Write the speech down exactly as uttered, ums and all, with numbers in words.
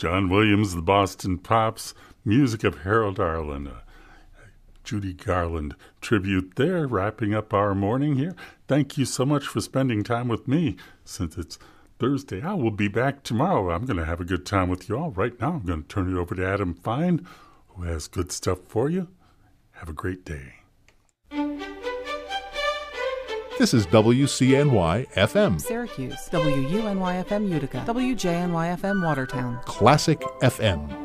John Williams, the Boston Pops, music of Harold Arlen, a Judy Garland tribute there, wrapping up our morning here. Thank you so much for spending time with me. Since it's Thursday, I will be back tomorrow. I'm going to have a good time with you all. Right now, I'm going to turn it over to Adam Fine, who has good stuff for you. Have a great day. This is W C N Y F M. Syracuse. W U N Y F M Utica. W J N Y F M Watertown. Classic F M.